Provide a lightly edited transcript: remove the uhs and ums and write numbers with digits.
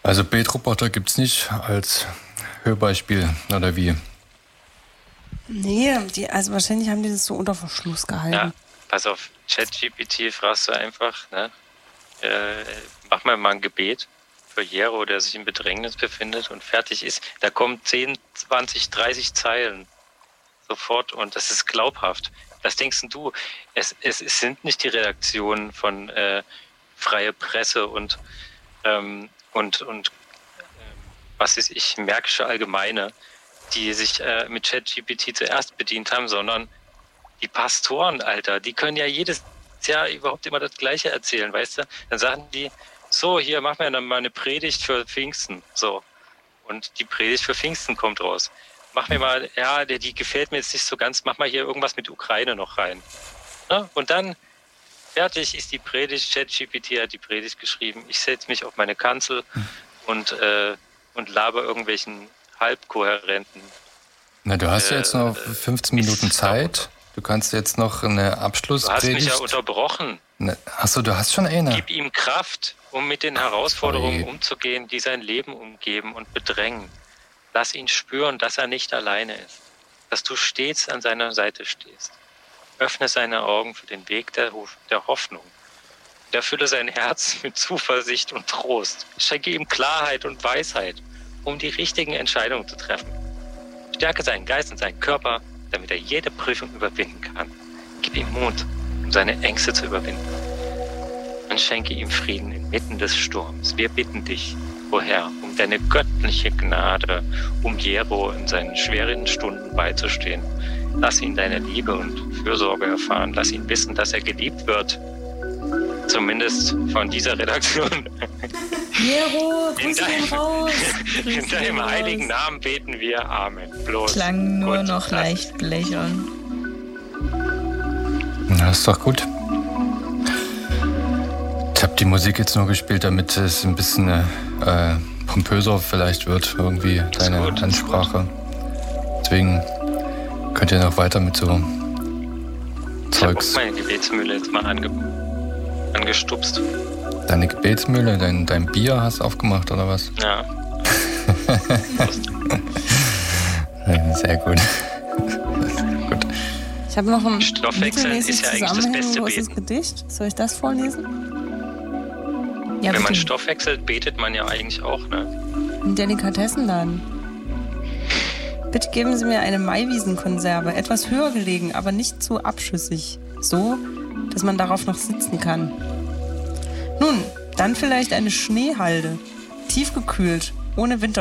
Also Beetroboter gibt's nicht als Hörbeispiel, oder wie? Nee, also wahrscheinlich haben die das so unter Verschluss gehalten. Ja, pass auf, ChatGPT fragst du einfach, ne? Mach mal ein Gebet für Jero, der sich in Bedrängnis befindet und fertig ist. Da kommen 10, 20, 30 Zeilen sofort und das ist glaubhaft. Was denkst denn du? Es sind nicht die Redaktionen von Freie Presse und was ist ich, Märkische Allgemeine, die sich mit ChatGPT zuerst bedient haben, sondern die Pastoren, Alter, die können ja jedes Jahr überhaupt immer das Gleiche erzählen, weißt du? Dann sagen die, so, hier, mach mir dann mal eine Predigt für Pfingsten, so. Und die Predigt für Pfingsten kommt raus. Mach mir mal, ja, die gefällt mir jetzt nicht so ganz, mach mal hier irgendwas mit Ukraine noch rein. Ja? Und dann, fertig ist die Predigt, ChatGPT hat die Predigt geschrieben, ich setze mich auf meine Kanzel und laber irgendwelchen halbkohärenten. Na, du hast ja jetzt noch 15 Minuten Zeit. Du kannst jetzt noch eine Abschlusspredigt... Du hast mich ja unterbrochen. Achso, du hast schon eine. Gib ihm Kraft, um mit den Herausforderungen umzugehen, die sein Leben umgeben und bedrängen. Lass ihn spüren, dass er nicht alleine ist. Dass du stets an seiner Seite stehst. Öffne seine Augen für den Weg der Hoffnung. Erfülle sein Herz mit Zuversicht und Trost. Schenke ihm Klarheit und Weisheit, um die richtigen Entscheidungen zu treffen. Stärke seinen Geist und seinen Körper, damit er jede Prüfung überwinden kann. Gib ihm Mut, um seine Ängste zu überwinden. Und schenke ihm Frieden inmitten des Sturms. Wir bitten dich, o Herr, um deine göttliche Gnade, um Jero in seinen schweren Stunden beizustehen. Lass ihn deine Liebe und Fürsorge erfahren. Lass ihn wissen, dass er geliebt wird. Zumindest von dieser Redaktion. Jero, Grüße gehen raus. In deinem heiligen Namen beten wir. Amen. Bloß. Klang nur noch leicht blechern. Das ist doch gut. Ich habe die Musik jetzt nur gespielt, damit es ein bisschen pompöser vielleicht wird, irgendwie deine Ansprache. Deswegen könnt ihr noch weiter mit so Zeugs. Ich habe meine Gebetsmühle jetzt mal angestupst. Deine Gebetsmühle, dein Bier hast du aufgemacht, oder was? Ja. Sehr gut. Gut. Ich habe noch ein Stoffwechseln ist ja eigentlich das beste Beten. Gedicht. Soll ich das vorlesen? Ja, wenn man stoffwechselt, betet man ja eigentlich auch, ne? Ein Delikatessenladen. Bitte geben Sie mir eine Maiwiesenkonserve. Etwas höher gelegen, aber nicht zu abschüssig. So, dass man darauf noch sitzen kann. Nun, dann vielleicht eine Schneehalde. Tiefgekühlt, ohne Winter.